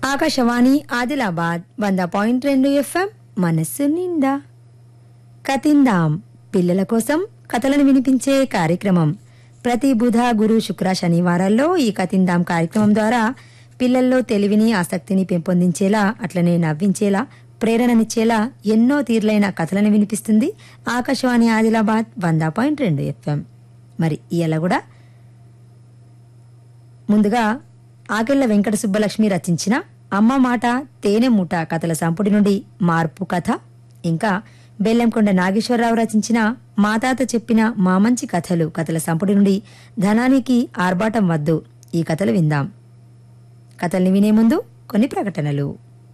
Akashvani Adilabad 100.2 FM మనస్సు నిండా కతిందాం పిల్లల కోసం కథలను వినిపించే కార్యక్రమం. ప్రతి బుధ గురు శుక్ర శనివారాల్లో ఈ కతిందాం కార్యక్రమం ద్వారా పిల్లల్లో తెలివిని ఆసక్తిని పెంపొందించేలా అట్లనే నవ్వించేలా ప్రేరణనిచ్చేలా ఎన్నో తీర్లైన కథలను వినిపిస్తుంది ఆకాశవాణి ఆదిలాబాద్ 100.2 ఎఫ్ఎం. మరి ఇయాల కూడా ముందుగా ఆకెళ్ల వెంకట సుబ్బలక్ష్మి రచించిన అమ్మ మాట తేనె మూట కథల సంపుటి నుండి మార్పు కథ, ఇంకా బెల్లంకొండ నాగేశ్వరరావు రచించిన మా తాత చెప్పిన మా మంచి కథలు కథల సంపుటి నుండి ధనానికి ఆర్భాటం వద్దు ఈ కథలు విందాం. కథల్ని వినే ముందు కొన్ని ప్రకటనలు.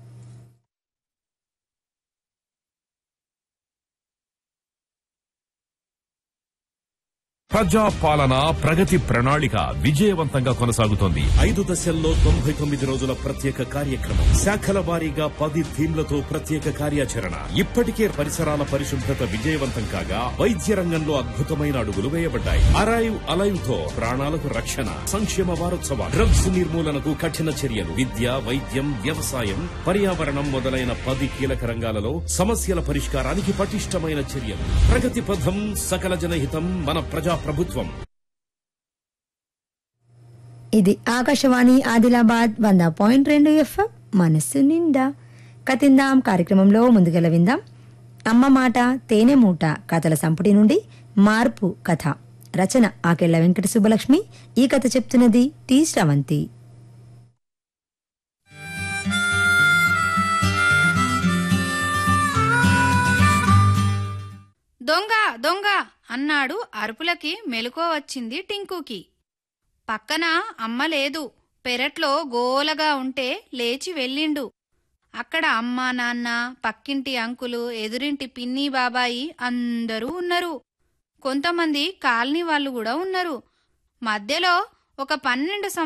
ప్రజా పాలన ప్రగతి ప్రణాళిక విజయవంతంగా కొనసాగుతోంది. 5 దశల్లో 99 రోజుల ప్రత్యేక కార్యక్రమం, శాఖల వారీగా 10 థీమ్లతో ప్రత్యేక కార్యాచరణ. ఇప్పటికే పరిసరాల పరిశుభ్రత విజయవంతం కాగా వైద్య రంగంలో అద్భుతమైన అడుగులు వేయబడ్డాయి. అరైవ్ అలైవ్ తో ప్రాణాలకు రక్షణ. సంక్షేమ వారోత్సవాలు, డ్రగ్స్ నిర్మూలనకు కఠిన చర్యలు, విద్య, వైద్యం, వ్యవసాయం, పర్యావరణం మొదలైన 10 కీలక రంగాలలో సమస్యల పరిష్కారానికి పటిష్టమైన చర్యలు. ప్రగతి పథం, సకల జనహితం, మన ప్రజా ప్రభుత్వం. ఇది ఆకాశవాణి ఆదిలాబాద్ 100.2 ఎఫ్ఎం మనస్సు నిండా కతిందాం కార్యక్రమంలో ముందుగల విందాం అమ్మ మాట తేనె మూట కథల సంపుటి నుండి మార్పు కథ. రచన ఆకెళ్ల వెంకట సుబ్బలక్ష్మి. ఈ కథ చెప్తున్నది టి శ్రవంతి. దొంగ దొంగ అన్నాడు. అరుపులకి మెలకువ వచ్చింది టింకుకి. పక్కన అమ్మ లేదు. పెరట్లో గోలగా ఉంటే లేచి వెళ్ళిండు. అక్కడ అమ్మా నాన్న, పక్కింటి అంకులు, ఎదురింటి పిన్ని బాబాయి అందరూ ఉన్నారు. కొంతమంది కాలనీ వాళ్ళు కూడా ఉన్నారు. మధ్యలో ఒక 12